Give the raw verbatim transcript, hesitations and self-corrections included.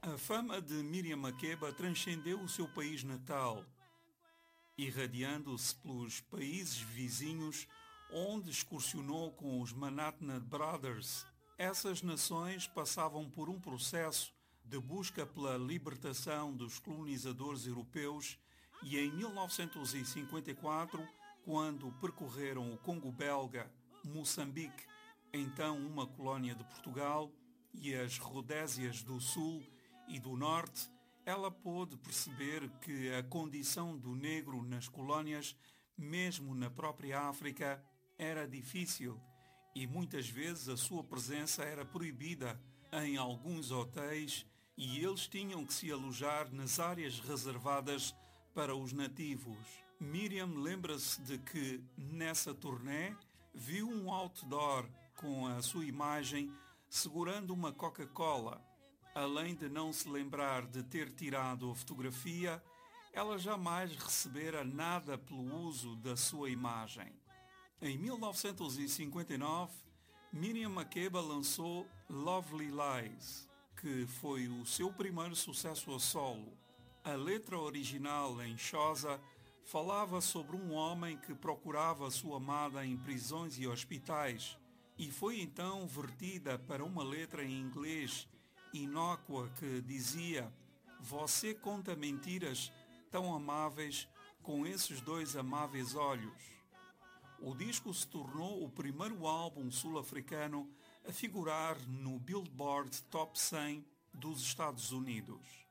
A fama de Miriam Makeba transcendeu o seu país natal, irradiando-se pelos países vizinhos, onde excursionou com os Manhattan Brothers. Essas nações passavam por um processo de busca pela libertação dos colonizadores europeus e em mil novecentos e cinquenta e quatro, quando percorreram o Congo belga, Moçambique, então uma colónia de Portugal, e as Rodésias do Sul e do Norte, ela pôde perceber que a condição do negro nas colónias, mesmo na própria África, era difícil e muitas vezes a sua presença era proibida em alguns hotéis e eles tinham que se alojar nas áreas reservadas para os nativos. Miriam lembra-se de que, nessa turnê, viu um outdoor com a sua imagem segurando uma Coca-Cola. Além de não se lembrar de ter tirado a fotografia, ela jamais recebera nada pelo uso da sua imagem. Em mil novecentos e cinquenta e nove, Miriam Makeba lançou Lovely Lies, que foi o seu primeiro sucesso a solo. A letra original em Xhosa falava sobre um homem que procurava sua amada em prisões e hospitais e foi então vertida para uma letra em inglês inócua que dizia: "Você conta mentiras tão amáveis com esses dois amáveis olhos." O disco se tornou o primeiro álbum sul-africano a figurar no Billboard Top cem dos Estados Unidos.